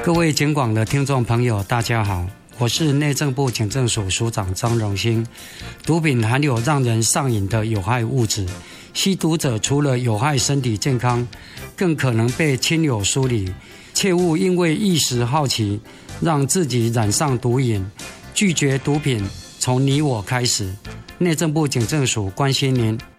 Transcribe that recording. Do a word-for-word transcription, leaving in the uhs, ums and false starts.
各位警广的听众朋友，大家好，我是内政部警政署署长张荣兴。毒品含有让人上瘾的有害物质，吸毒者除了有害身体健康，更可能被亲友疏离，切勿因为一时好奇，让自己染上毒瘾。拒绝毒品，从你我开始。内政部警政署关心您。